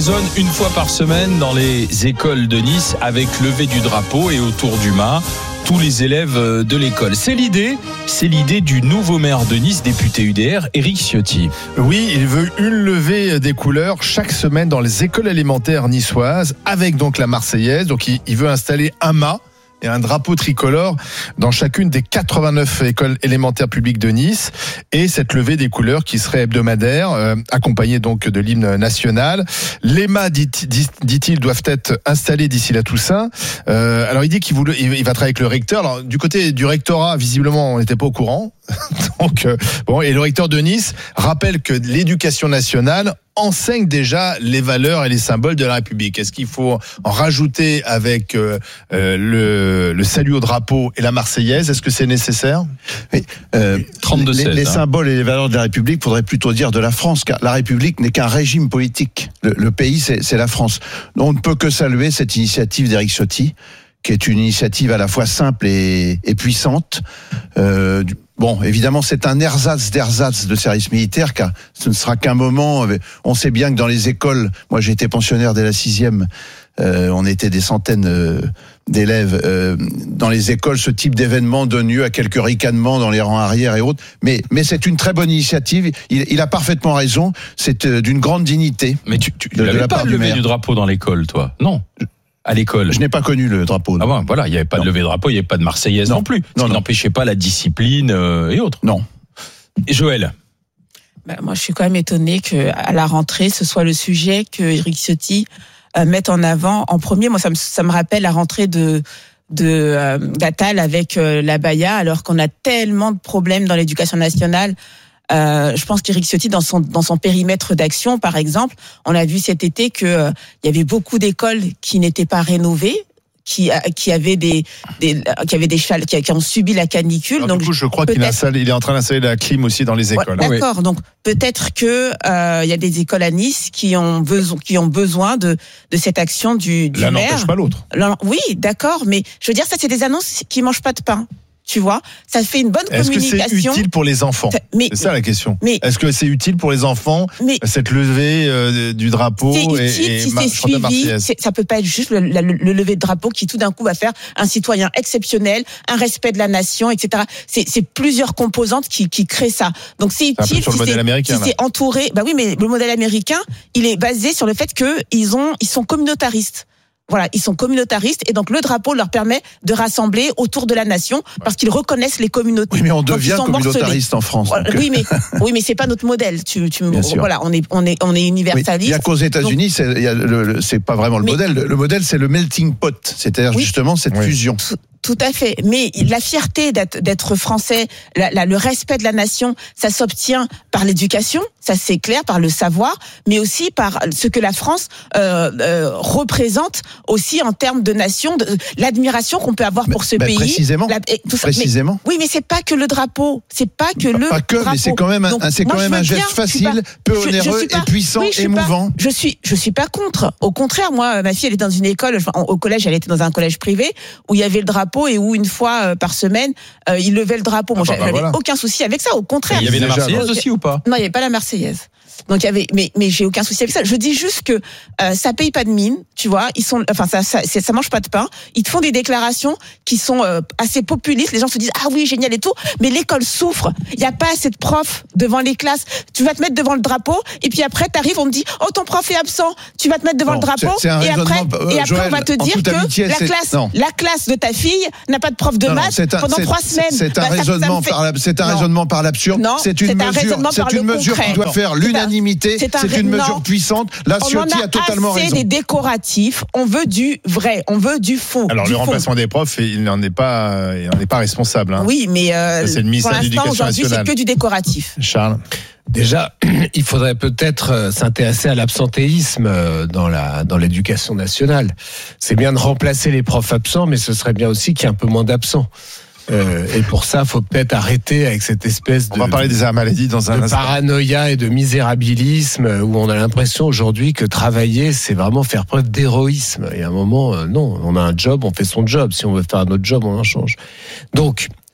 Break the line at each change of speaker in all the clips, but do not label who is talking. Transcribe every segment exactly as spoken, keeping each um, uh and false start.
Zone une fois par semaine dans les écoles de Nice avec levée du drapeau et autour du mât tous les élèves de l'école. C'est l'idée, c'est l'idée du nouveau maire de Nice, député U D R, Éric Ciotti.
Oui, il veut une levée des couleurs chaque semaine dans les écoles élémentaires niçoises avec donc la Marseillaise. Donc il, il veut installer un mât et un drapeau tricolore dans chacune des quatre-vingt-neuf écoles élémentaires publiques de Nice, et cette levée des couleurs qui serait hebdomadaire, euh, accompagnée donc de l'hymne national. Les mâts, dit, dit, dit-il, doivent être installés d'ici la Toussaint. Euh, alors il dit qu'il voulait, il va travailler avec le recteur. Alors du côté du rectorat, visiblement, on n'était pas au courant. Donc euh, bon, et le recteur de Nice rappelle que l'éducation nationale enseigne déjà les valeurs et les symboles de la République. Est-ce qu'il faut en rajouter avec euh, euh, le, le salut au drapeau et la Marseillaise? Est-ce que c'est nécessaire?
Oui, euh,
trente-deux seize,
les, les
hein.
symboles et les valeurs de la République, faudrait plutôt dire de la France, car la République n'est qu'un régime politique. Le, le pays, c'est, c'est la France. On ne peut que saluer cette initiative d'Éric Ciotti, qui est une initiative à la fois simple et, et puissante. Euh, Bon, évidemment, c'est un ersatz d'ersatz de service militaire, car ce ne sera qu'un moment. On sait bien que dans les écoles, moi j'ai été pensionnaire dès la sixième, euh, on était des centaines euh, d'élèves. Euh, dans les écoles, ce type d'événement donne lieu à quelques ricanements dans les rangs arrière et autres. Mais, mais c'est une très bonne initiative. Il, il a parfaitement raison. C'est euh, d'une grande dignité.
Mais tu, tu
de,
n'avais
de la
pas
part
levé
du maire.
du drapeau dans l'école, toi? Non. À l'école.
Je n'ai pas connu le drapeau.
Ah bon, voilà, il n'y avait pas
Non.
de levée de drapeau, il n'y avait pas de Marseillaise non, non plus. Ce
non,
qui
non.
n'empêchait pas la discipline euh, et autres.
Non.
Et Joël?
Ben, moi, je suis quand même étonnée qu'à la rentrée, ce soit le sujet que Éric Ciotti euh, mette en avant en premier. Moi, ça me, ça me rappelle la rentrée de de euh, d'Attal avec euh, la Baïa, alors qu'on a tellement de problèmes dans l'éducation nationale. Euh, je pense qu'Éric Ciotti, dans son dans son périmètre d'action, par exemple, on a vu cet été que euh, il y avait beaucoup d'écoles qui n'étaient pas rénovées, qui qui avaient des, des qui avaient des châles, qui, qui ont subi la canicule.
Alors,
donc
du coup, je crois qu'il installe, il est en train d'installer la clim aussi dans les écoles.
Ouais, d'accord. Donc peut-être que euh, il y a des écoles à Nice qui ont besoin qui ont besoin de de cette action du, du
L'un
maire.
n'empêche pas l'autre.
L'un- Oui, d'accord, mais je veux dire, ça c'est des annonces qui mangent pas de pain. Tu vois, ça fait une bonne
Est-ce que
communication.
c'est utile pour les enfants?
Mais,
C'est ça la question.
mais-
Est-ce que c'est utile pour les enfants,
mais
cette levée euh, du drapeau
c'est
et,
utile
et
si
Mar-
c'est
chanter la
suivi.
Marseillaise?
C'est, ça peut pas être juste le, le, le lever de drapeau qui tout d'un coup va faire un citoyen exceptionnel, un respect de la nation, et cetera. C'est, c'est plusieurs composantes qui, qui créent ça. Donc c'est
un peu
utile
sur le
si,
modèle
c'est,
américain,
si
là.
c'est entouré. Bah oui, mais le modèle américain, il est basé sur le fait que ils ont, ils sont communautaristes. Voilà, ils sont communautaristes et donc le drapeau leur permet de rassembler autour de la nation parce qu'ils reconnaissent les communautés.
Oui, mais on
Donc,
devient
ils sont
communautariste en France.
morcelés.
donc,
Oui, mais oui, mais c'est pas notre modèle. Tu, tu,
Bien sûr.
voilà, on est, on est, on est
Oui,
universaliste.
il y a qu'aux États-Unis, c'est, il y a le, le- c'est pas vraiment le
Mais-
modèle. Le, le modèle, c'est le melting pot, c'est-à-dire
Oui.
justement cette
Oui.
fusion.
Tout à fait. Mais la fierté d'être, d'être français, la, la, le respect de la nation, ça s'obtient par l'éducation, ça c'est clair, par le savoir, mais aussi par ce que la France euh, euh, représente aussi en termes de nation, de, l'admiration qu'on peut avoir pour ce
Ben,
pays.
précisément.
La- et tout ça.
Précisément.
Mais- oui, mais c'est pas que le drapeau, c'est pas que le
Pas que,
drapeau.
mais c'est quand même un,
Donc,
c'est
moi,
quand
je
même
veux
un
bien,
geste
je suis
facile,
pas-
peu
je- je
onéreux,
suis pas-
épuisant,
oui, je suis
émouvant.
Pas, je suis, je suis pas contre. Au contraire, moi, ma fille, elle est dans une école, enfin, au collège, elle était dans un collège privé où il y avait le drapeau et où une fois euh, par semaine, euh, il levait le drapeau. Moi,
Ah bah,
j'avais
bah, voilà.
aucun souci avec ça. Au contraire.
Il y avait la
Déjà,
Marseillaise
donc-
aussi ou pas?
Non, il n'y avait pas la Marseillaise. Donc il y avait, mais mais j'ai aucun souci avec ça. Je dis juste que euh, ça paye pas de mine, tu vois. Ils sont, enfin ça ça c'est- ça mange pas de pain. Ils te font des déclarations qui sont euh, assez populistes. Les gens se disent ah oui génial et tout, mais l'école souffre. Il y a pas assez de profs devant les classes. Tu vas te mettre devant le drapeau et puis après t'arrives, on te dit oh ton prof est absent. Tu vas te mettre devant
Non,
le drapeau
c'est- c'est un
et après
raisonnement, euh,
et après
Joël,
on va te
en
dire
toute
que
amitié,
la
c'est-
classe
non.
la classe de ta fille n'a pas de prof de
Non, non,
maths
c'est un-
pendant
c'est-
trois semaines.
C'est un
Bah, ça- ça me
raisonnement
fait-
par la- c'est un
Non.
raisonnement par l'absurde.
Non,
C'est une
c'est un
mesure,
raisonnement
c'est
par
une
le
mesure qui
concret.
doit faire
C'est un-
l'unanimité.
c'est un
C'est
ra-
une mesure
non.
puissante. Là,
On en
Ciotti a
a
totalement
assez
raison.
des décoratifs. On veut du vrai. On veut du faux.
Alors
du
le
faux.
remplacement des profs, il n'en est pas, il n'en est pas responsable. Hein.
Oui, mais euh,
Ça, c'est le ministère
pour
de
l'instant,
l'Éducation
aujourd'hui, c'est
nationale.
que du décoratif.
Charles.
Déjà, il faudrait peut-être euh, s'intéresser à l'absentéisme euh, dans la dans l'éducation nationale. C'est bien de remplacer les profs absents, mais ce serait bien aussi qu'il y ait un peu moins d'absents. Euh, et pour ça, il faut peut-être arrêter avec cette espèce de,
On va parler des arts maladies dans un
de
instant.
paranoïa et de misérabilisme où on a l'impression aujourd'hui que travailler, c'est vraiment faire preuve d'héroïsme. Et à un moment, euh, non, on a un job, on fait son job. Si on veut faire un autre job, on en change. Donc,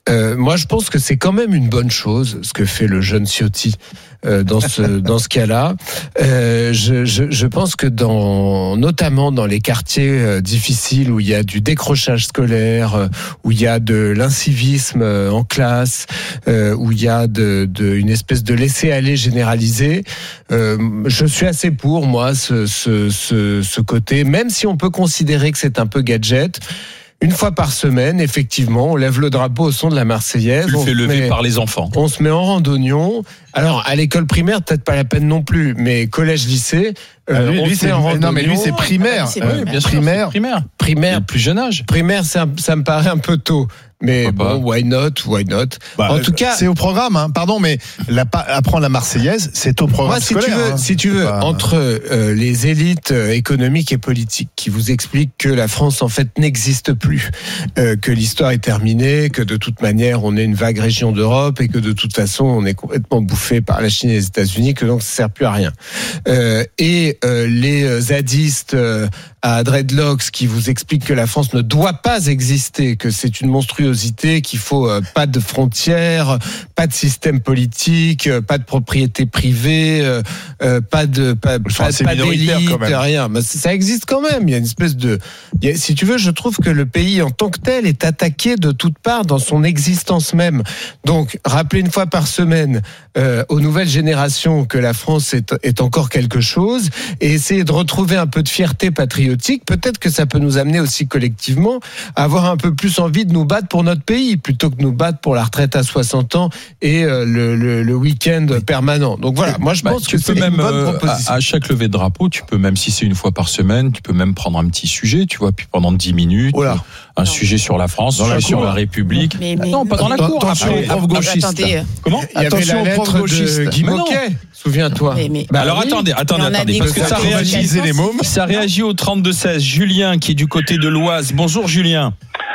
Euh, moi, je pense que c'est quand même une bonne chose ce que fait le jeune Ciotti euh, dans ce dans ce cas-là. Euh, je, je, je pense que dans notamment dans les quartiers euh, difficiles où il y a du décrochage scolaire, euh, où il y a de l'incivisme euh, en classe, euh, où il y a de, de une espèce de laisser-aller généralisé, euh, je suis assez pour moi ce, ce ce ce côté, même si on peut considérer que c'est un peu gadget. Une fois par semaine, effectivement, on lève le drapeau au son de la Marseillaise.
Tu le fais lever
met,
par les enfants.
On se met en randonnion. Alors, à l'école primaire, peut-être pas la peine non plus, mais collège-lycée,
euh, lui,
on
lui,
se met en randonnion.
Non, mais lui, c'est primaire.
C'est
Euh,
primaire.
Bien sûr,
primaire.
c'est primaire.
Primaire,
Le plus jeune âge.
primaire, ça, ça me paraît un peu tôt. Mais
Pourquoi
bon, why not, why not.
Bah,
en tout cas,
c'est au programme, hein. Pardon, mais la, apprendre la Marseillaise, c'est au programme
moi, si
scolaire.
tu veux,
hein.
si tu veux,
Bah,
entre euh, les élites euh, économiques et politiques qui vous expliquent que la France en fait n'existe plus, euh, que l'histoire est terminée, que de toute manière on est une vague région d'Europe et que de toute façon on est complètement bouffé par la Chine et les États-Unis, que donc ça sert plus à rien. Euh, et euh, les zadistes euh, à dreadlocks qui vous expliquent que la France ne doit pas exister, que c'est une monstruosité, qu'il faut euh, pas de frontières, pas de système politique, euh, pas de propriété privée, euh, euh, pas de pas,
Ils sont
pas,
assez
pas
minoritaires,
d'élite,
quand même.
rien. Mais ça existe quand même. Il y a une espèce de, il y a, si tu veux, je trouve que le pays en tant que tel est attaqué de toutes parts dans son existence même. Donc, rappeler une fois par semaine euh, aux nouvelles générations que la France est, est encore quelque chose et essayer de retrouver un peu de fierté patriotique, peut-être que ça peut nous amener aussi collectivement à avoir un peu plus envie de nous battre pour notre pays plutôt que de nous battre pour la retraite à soixante ans et euh, le, le, le week-end permanent. Donc voilà, moi je
Bah,
pense
tu
que
peux
c'est
même
une bonne
euh,
proposition.
à, à chaque levée de drapeau, tu peux même si c'est une fois par semaine, tu peux même prendre un petit sujet, tu vois, puis pendant dix minutes,
Oh là.
un sujet sur la France,
Dans
un
la
sujet sur
cour.
la République.
Mais- mais-
non, pas dans la cour.
Attention
Après,
aux profs
après,
gauchistes.
Attendez,
comment
Il y avait
Attention
la
aux
lettre
profs gauchistes.
de Guy
Mais non.
Moquet, souviens-toi.
Mais- mais-
Bah
Alors
oui.
attendez, attendez,
Il y en a
attendez,
des
parce que
qui
ça
sont
réagit,
baptisés les mômes.
ça réagit au trente-deux seize. Julien, qui est du côté de l'Oise. Bonjour Julien.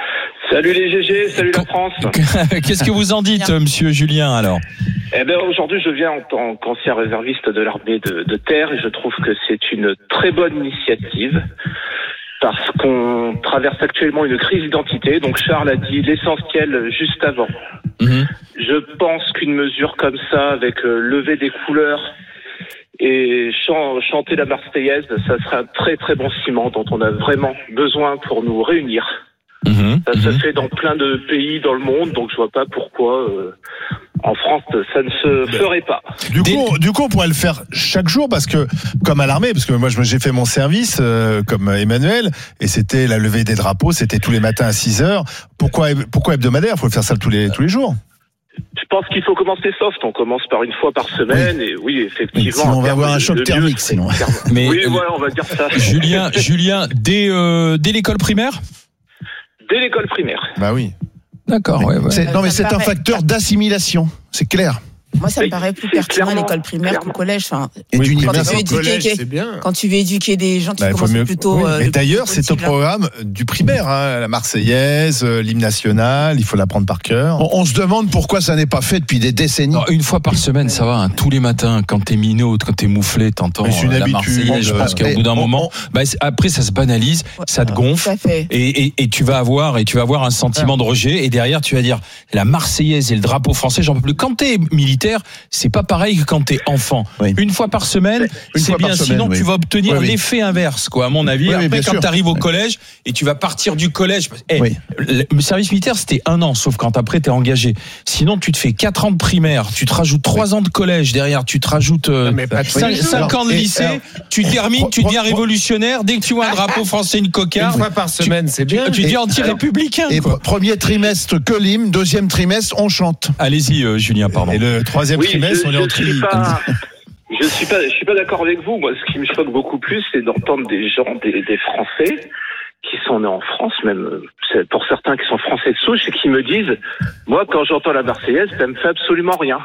Salut les G G, salut la France.
Qu'est-ce que vous en dites, monsieur Julien, alors?
Eh ben aujourd'hui, je viens en tant qu'ancien réserviste de l'armée de, de terre et je trouve que c'est une très bonne initiative parce qu'on traverse actuellement une crise d'identité. Donc Charles a dit l'essentiel juste avant.
Mhm.
Je pense qu'une mesure comme ça, avec euh, lever des couleurs et chan- chanter la Marseillaise, ça serait un très très bon ciment dont on a vraiment besoin pour nous réunir.
Mhm.
Ça se
Mhm.
fait dans plein de pays dans le monde, donc je vois pas pourquoi euh, en France ça ne se ferait pas.
Du
Des-
coup, on, du coup, on pourrait le faire chaque jour parce que, comme à l'armée, parce que moi, je- j'ai fait mon service euh, comme Emmanuel, et c'était la levée des drapeaux, c'était tous les matins à six heures. Pourquoi, pourquoi hebdomadaire? Il faut le faire ça tous les tous les jours.
Je pense qu'il faut commencer soft. On commence par une fois par semaine, et oui, effectivement.
Sinon, on va
à terme,
avoir un
le-
choc
le
thermique,
mieux, c'est
sinon.
clairement-
Mais
oui,
euh,
voilà, on va dire ça.
Julien, Julien, dès euh, dès l'école primaire.
Dès l'école primaire.
Bah oui.
D'accord. Ouais, ouais.
C'est- non, mais
Ça
c'est
me
un
paraît-
facteur d'assimilation, c'est clair.
Moi, ça me
Oui,
paraît plus
c'est
pertinent à
clairement,
l'école primaire qu'au
clairement.
collège. Enfin,
Et
Oui,
d'une
quand
immersion.
tu veux éduquer,
Collège,
que-
c'est bien.
quand tu veux éduquer des gens, tu
Bah, il faut
commences
mieux-
plutôt.
oui.
euh,
Mais
le
d'ailleurs,
plus
c'est au
possible, hein.
programme du primaire, hein, la Marseillaise, euh, l'hymne national, il faut l'apprendre par cœur.
On, on se demande pourquoi ça n'est pas fait depuis des décennies.
Non, une fois par semaine, ça va. Hein. Tous les matins, quand t'es minot, quand t'es mouflé, t'entends
Mais c'est une
euh, la
habitude.
Marseillaise. Je pense
Euh,
qu'au
et
bout d'un
on-
moment,
on-
bah, c'est- après ça se banalise, ça te gonfle.
Tout à fait.
Et, et, et tu vas avoir et tu vas avoir un sentiment de rejet, et derrière tu vas dire la Marseillaise et le drapeau français, j'en peux plus. Quand t'es militaire, c'est pas pareil que quand t'es enfant.
Oui.
Une fois par semaine,
Une
c'est
fois par
bien.
semaine,
Sinon,
oui.
tu vas obtenir
Oui, oui.
l'effet inverse, quoi, à mon avis.
Oui, oui,
Après,
bien
quand
sûr.
t'arrives au
Oui.
collège et tu vas partir du collège, eh,
Oui.
le le service militaire c'était un an, sauf quand après t'es engagé. Sinon, tu te fais quatre ans de primaire, tu te rajoutes trois ans de collège derrière, tu te rajoutes euh,
Non, mais pas tous les jours.
cinq ans de
Et,
lycée,
alors,
tu termines, tu
pro-
deviens
pro-
révolutionnaire. Dès que tu vois un drapeau français, une
Une
cocarde,
fois par semaine, c'est bien.
tu dis
Et-
anti-républicain.
Et
quoi.
pr- premier trimestre que l'hymne, deuxième trimestre on chante.
Allez-y, euh, Julien, pardon.
Et le troisième
Oui,
trimestre,
je,
on est en
je suis
tri.
pas. Je suis pas, je suis pas d'accord avec vous. Moi, ce qui me choque beaucoup plus, c'est d'entendre des gens, des, des Français, qui sont nés en France, même euh, c'est pour certains qui sont Français de souche, et qui me disent, moi, quand j'entends la Marseillaise, ça me fait absolument rien.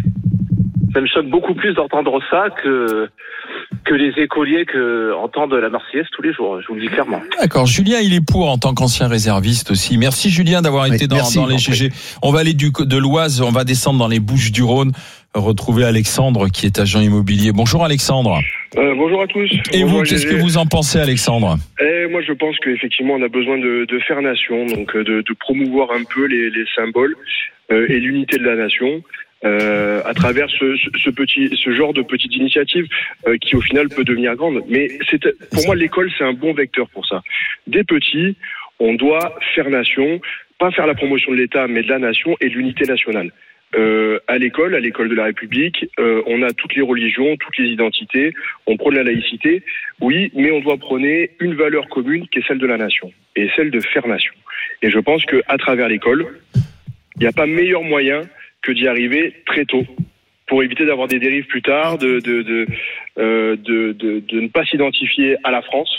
Ça me choque beaucoup plus d'entendre ça que que les écoliers que entendent la Marseillaise tous les jours. Je vous le dis clairement.
D'accord, Julien, il est pour en tant qu'ancien réserviste aussi. Merci Julien d'avoir
Oui,
été dans,
merci,
dans les
en
G G. On va aller du, de l'Oise, on va descendre dans les Bouches-du-Rhône. retrouver Alexandre qui est agent immobilier. Bonjour Alexandre.
Euh, bonjour à tous.
Et
bonjour
vous, qu'est-ce que vous en pensez Alexandre?
Et moi je pense qu'effectivement on a besoin de, de faire nation, donc de, de promouvoir un peu les, les symboles euh, et l'unité de la nation. Euh, à travers ce, ce, ce petit, ce genre de petite initiative euh, qui au final peut devenir grande. Mais c'est, pour moi, l'école c'est un bon vecteur pour ça. Des petits, on doit faire nation, pas faire la promotion de l'État, mais de la nation et de l'unité nationale. Euh, à l'école, à l'école de la République, euh, on a toutes les religions, toutes les identités, on prône la laïcité, oui, mais on doit prôner une valeur commune qui est celle de la nation et celle de faire nation. Et je pense que à travers l'école, il n'y a pas meilleur moyen que d'y arriver très tôt, pour éviter d'avoir des dérives plus tard, de, de, de, euh, de, de, de ne pas s'identifier à la France.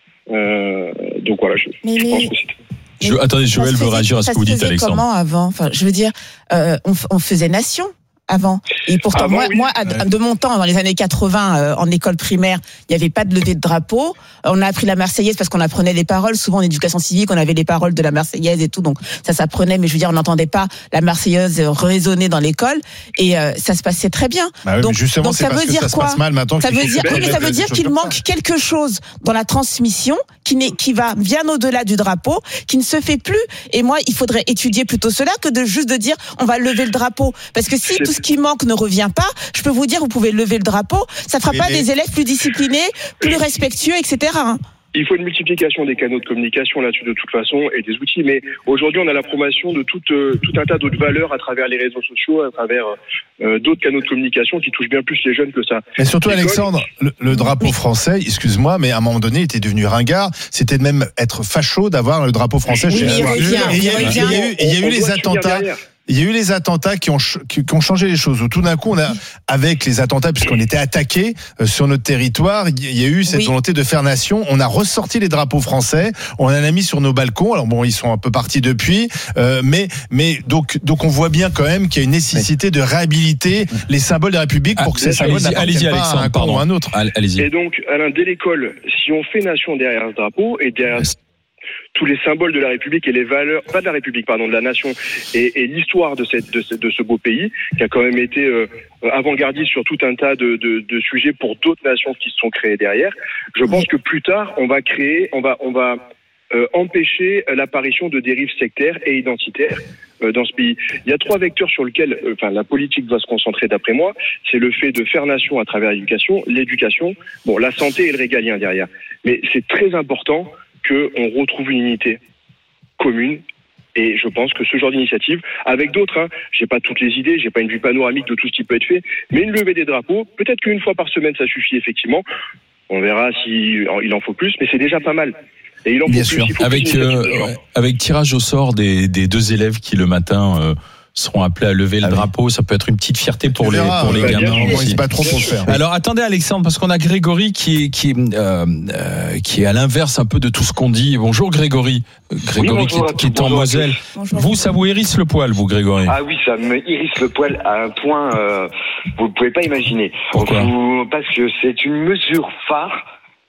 Euh, donc voilà, je,
mais,
je
mais,
pense que c'est...
Je, attendez, Joël veut réagir à ce que vous dites, Alexandre.
Comment avant? Enfin, je veux dire, euh, on, on faisait nation avant. Et pourtant,
avant,
moi,
oui.
moi, de mon temps, dans les années quatre-vingts, euh, en école primaire, il n'y avait pas de levée de drapeau. On a appris la Marseillaise parce qu'on apprenait les paroles. Souvent, en éducation civique, on avait les paroles de la Marseillaise et tout. Donc, ça s'apprenait. Mais je veux dire, on n'entendait pas la Marseillaise résonner dans l'école. Et euh, ça se passait très bien.
Bah oui,
donc,
justement,
donc
c'est
ça
parce
veut
que
dire
ça se
quoi?
passe mal maintenant.
Ça veut dire, oui, mais ça veut dire qu'il manque
ça.
quelque chose dans la transmission qui n'est, qui va bien au-delà du drapeau, qui ne se fait plus. Et moi, il faudrait étudier plutôt cela que de juste de dire on va lever le drapeau. Parce que si
C'est...
tout ce qui manque ne revient pas, je peux vous dire, vous pouvez lever le drapeau, ça fera
Mais
pas
les...
des élèves plus disciplinés, plus respectueux, et cetera.
Il faut une multiplication des canaux de communication là-dessus de toute façon et des outils. Mais aujourd'hui, on a la promotion de tout, euh, tout un tas d'autres valeurs à travers les réseaux sociaux, à travers euh, d'autres canaux de communication qui touchent bien plus les jeunes que ça.
Mais surtout,
L'école...
Alexandre, le, le drapeau français, excuse-moi, mais à un moment donné, il était devenu ringard. C'était même être facho d'avoir le drapeau français
Oui,
chez
mais
soi.
il revient,
Et il y a eu,
il
il y a eu, il y a eu
on
les
doit
attentats.
derrière.
Il y a eu les attentats qui ont, qui, qui ont changé les choses. Où tout d'un coup, on a, avec les attentats, puisqu'on était attaqué euh, sur notre territoire, il y a eu cette
oui.
volonté de faire nation. On a ressorti les drapeaux français, on en a mis sur nos balcons. Alors bon, ils sont un peu partis depuis, euh, mais mais donc donc on voit bien quand même qu'il y a une nécessité de réhabiliter les symboles de la République pour que ces symboles n'appartiennent pas à un camp ou à un autre.
Allez-y.
Et donc, Alain, dès l'école, si on fait nation derrière ce drapeau et derrière tous les symboles de la République et les valeurs, pas de la République, pardon, de la nation et, et l'histoire de, cette, de, ce, de ce beau pays qui a quand même été euh, avant-gardiste sur tout un tas de, de, de sujets pour d'autres nations qui se sont créées derrière. Je pense que plus tard, on va créer, on va, on va euh, empêcher l'apparition de dérives sectaires et identitaires euh, dans ce pays. Il y a trois vecteurs sur lesquels, euh, enfin, la politique doit se concentrer d'après moi. C'est le fait de faire nation à travers l'éducation, l'éducation, bon, la santé et le régalien derrière. Mais c'est très important qu'on retrouve une unité commune. Et je pense que ce genre d'initiative, avec d'autres, hein, j'ai pas toutes les idées, j'ai pas une vue panoramique de tout ce qui peut être fait, mais une levée des drapeaux, peut-être qu'une fois par semaine ça suffit effectivement. On verra si il en faut plus, mais c'est déjà pas mal. Et il en
Bien
faut
sûr.
plus. Il faut
Avec,
plus
euh, avec tirage au sort des, des deux élèves qui le matin euh, seront appelés à lever le
ah
drapeau, oui. Ça peut être une petite fierté pour les, pour les
bah,
gamins.
bien sûr.
Ils se battent trop pour le faire.
Alors attendez Alexandre, parce qu'on a Grégory qui est, qui, est, euh, euh, qui est à l'inverse un peu de tout ce qu'on dit. Bonjour Grégory. Grégory
Oui,
qui,
bonjour
est, qui est en
bonjour
Moselle. Vous, ça vous hérisse le poil, vous Grégory?
Ah oui, ça me hérisse le poil à un point, euh, vous ne pouvez pas imaginer.
Pourquoi?
Vous, parce que c'est une mesure phare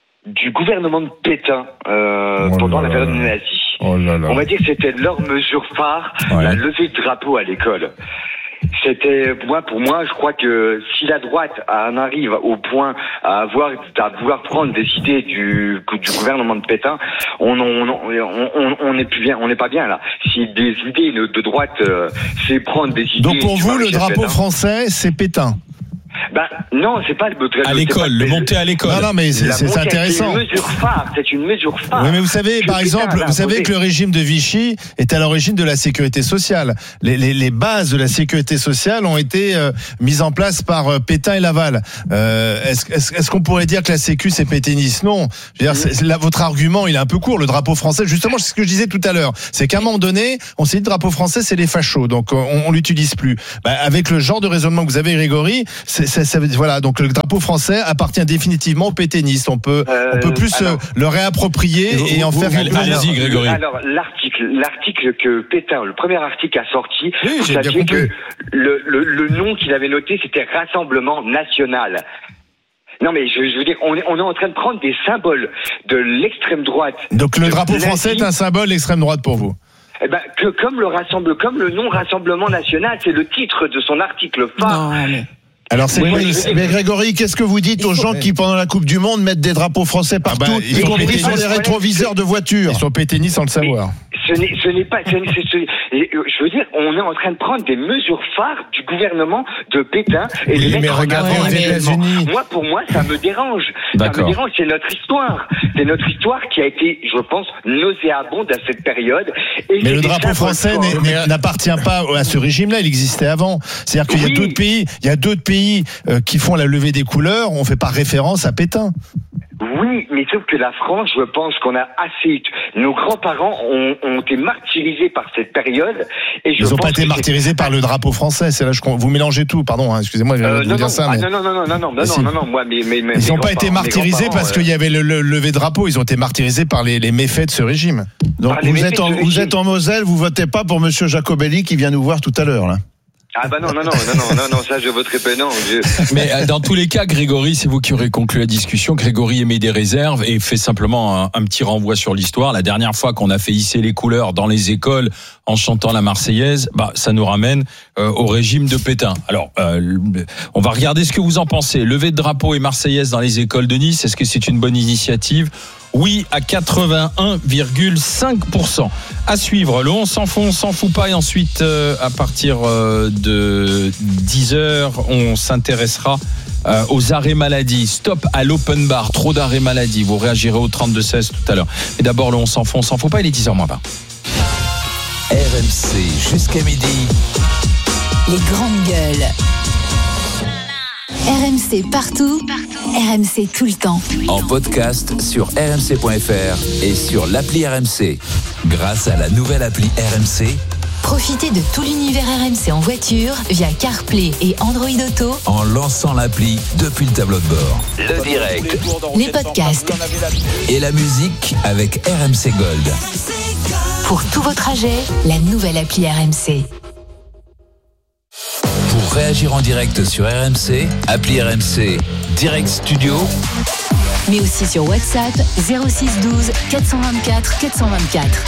du gouvernement de Pétain euh,
Oh
pendant
là
la période
là.
nazie.
Oh là là.
On va dire que c'était leur mesure phare,
Ouais.
la levée de drapeau à l'école. C'était moi pour moi, je crois que si la droite en arrive au point à avoir à vouloir prendre des idées du du gouvernement de Pétain, on on on on, on est plus bien, on n'est pas bien là. Si des idées de droite, euh, c'est prendre des idées.
Donc pour
du
vous, le
maréchal
drapeau
Pétain.
français, c'est Pétain.
Ben non, c'est pas le
À l'école, le monter à l'école.
Non, non, mais c'est
La
c'est
montée,
intéressant.
C'est une mesure phare. C'est une mesure phare.
Oui, mais vous savez,
Je
par
sais
exemple,
pas,
vous savez
là,
que le régime de Vichy est à l'origine de la sécurité sociale. Les, les, les bases de la sécurité sociale ont été euh, mises en place par euh, Pétain et Laval. Euh, est-ce, est-ce, est-ce qu'on pourrait dire que la Sécu c'est pétainiste? Non. Je veux dire, c'est, c'est, là, votre argument, il est un peu court. Le drapeau français, justement, c'est ce que je disais tout à l'heure. C'est qu'à un moment donné, on s'est dit le drapeau français, c'est les fachos, donc on, on l'utilise plus. Bah, avec le genre de raisonnement que vous avez, Grégory, c'est, c'est, ça, voilà. Donc le drapeau français appartient définitivement aux pétainistes. On peut,
Euh,
on peut plus
alors-
euh, le réapproprier
Vous-
et en
vous-
faire.
vous- allez-y, Grégory.
Alors l'article, l'article que Pétain, le premier article a sorti,
Oui,
vous
j'ai bien
sachiez
compris.
que le, le, le nom qu'il avait noté, c'était Rassemblement National. Non mais je, je veux dire, on est, on est en train de prendre des symboles de l'extrême droite.
Donc le
de
drapeau
nazi.
français est un symbole d'extrême droite pour vous.
Eh ben, que comme le rassemble, comme le non-rassemblement national, c'est le titre de son article phare.
Non, mais...
Alors c'est
Oui,
quoi,
mais-
mais, mais Grégory, qu'est-ce que vous dites aux gens qui pendant la Coupe du Monde mettent des drapeaux français partout,
bah, ils
y
sont
compris
pétés.
sur les rétroviseurs de voitures?
Ils sont pétés ni sans le savoir.
Ce n'est, ce n'est pas, ce n'est- ce- ce- et, euh, je veux dire, on est en train de prendre des mesures phares du gouvernement de Pétain et
Oui,
de
mais
mettre en
regardez
avant
aux
un
États-Unis.
événement. Moi, pour moi, ça me dérange. Ça
D'accord.
me dérange. C'est notre histoire. C'est notre histoire qui a été, je pense, nauséabonde à cette période. Et
Mais
c'est
le
des
drapeau
symboles
français
forts.
n'est- n'est- n'appartient pas à ce régime-là, il existait avant. C'est-à-dire qu'il y a
Oui.
d'autres pays, il y a d'autres pays euh, qui font la levée des couleurs, on fait pas référence à Pétain.
Oui, mais sauf que la France, je pense qu'on a assez. Nos grands-parents ont, ont été martyrisés par cette période. Et je
Ils n'ont
pense
pas été
que c'est-
martyrisés par le drapeau français. C'est là, je, vous mélangez tout. Pardon, hein, excusez-moi, je viens
Euh,
de vous
non,
dire
non,
ça.
ah,
mais
non, non, non, non, non, non,
Mais
non,
si.
non, non, moi, mais, mais, mais
Ils
mes
n'ont pas été
grands-parents- mes
martyrisés
grands-parents,
parce qu'il y avait le, le lever de drapeau. Ils ont été martyrisés par les, les méfaits de ce régime.
Donc
Par les
vous
méfaits
êtes, en,
de
vous
régime.
êtes en Moselle, vous votez pas pour Monsieur Jacobelli qui vient nous voir tout à l'heure là.
Ah bah non, non, non, non, non, non, non, ça je voterai pas, non, Dieu.
Mais euh, dans tous les cas, Grégory, c'est vous qui aurez conclu la discussion. Grégory émet des réserves et fait simplement un, un petit renvoi sur l'histoire. La dernière fois qu'on a fait hisser les couleurs dans les écoles en chantant la Marseillaise, bah ça nous ramène euh, au régime de Pétain. Alors, euh, on va regarder ce que vous en pensez. Lever de drapeau et Marseillaise dans les écoles de Nice, est-ce que c'est une bonne initiative ? Oui, à quatre-vingt-un virgule cinq pour cent. À suivre, le on s'en fout, on s'en fout pas. Et ensuite, euh, à partir euh, de dix heures, on s'intéressera euh, aux arrêts maladie. Stop à l'open bar, trop d'arrêts maladie. Vous réagirez au trente-deux seize tout à l'heure. Mais d'abord, le on s'en fout, on s'en fout pas. Il est dix heures moins vingt.
R M C jusqu'à midi.
Les grandes gueules. R M C partout, R M C tout le temps.
En podcast sur r m c point f r et sur l'appli R M C. Grâce à la nouvelle appli R M C,
Profitez de tout l'univers R M C en voiture via CarPlay et Android Auto,
en lançant l'appli depuis le tableau de bord. Le direct
les podcasts.
et la musique avec R M C Gold.
Pour tous vos trajets, la nouvelle appli R M C.
Pour réagir en direct sur R M C, appli R M C Direct Studio,
Mais aussi sur WhatsApp zéro six douze quatre cent vingt-quatre quatre cent vingt-quatre.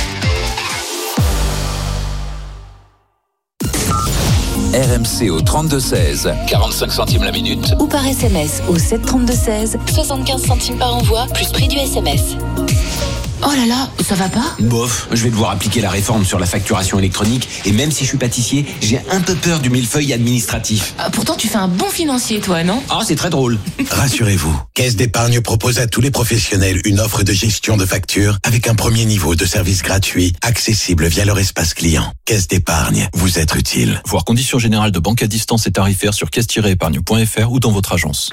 R M C au trente-deux seize, quarante-cinq centimes la minute.
Ou par S M S au sept trente-deux seize, soixante-quinze centimes par envoi, plus prix du S M S. Oh là là, ça va pas?
Bof, je vais devoir appliquer la réforme sur la facturation électronique et même si je suis pâtissier, j'ai un peu peur du millefeuille administratif.
Ah, pourtant tu fais un bon financier toi, non?
Ah, c'est très drôle.
Rassurez-vous, Caisse d'épargne propose à tous les professionnels une offre de gestion de factures avec un premier niveau de service gratuit, accessible via leur espace client. Caisse d'épargne, vous être utile.
Voir conditions générales de banque à distance et tarifaires sur caisse tiret épargne point f r ou dans votre agence.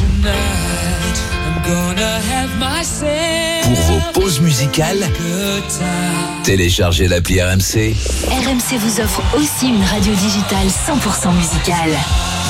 Pour vos pauses musicales, téléchargez l'appli R M C.
R M C vous offre aussi une radio digitale cent pour cent musicale.